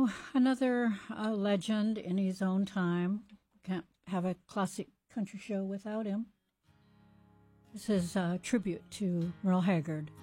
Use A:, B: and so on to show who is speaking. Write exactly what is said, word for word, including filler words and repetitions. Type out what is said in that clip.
A: So, another uh, legend in his own time. Can't have a classic country show without him. This is a tribute to Merle Haggard.